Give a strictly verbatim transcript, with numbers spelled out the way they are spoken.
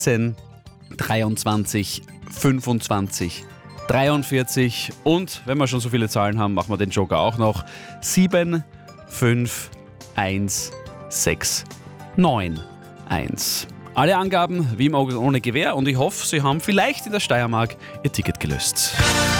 zehn, dreiundzwanzig, fünfundzwanzig, dreiundvierzig und wenn wir schon so viele Zahlen haben, machen wir den Joker auch noch. sieben, fünf, eins, sechs, neun, eins. Alle Angaben wie immer ohne Gewähr und ich hoffe, Sie haben vielleicht in der Steiermark Ihr Ticket gelöst.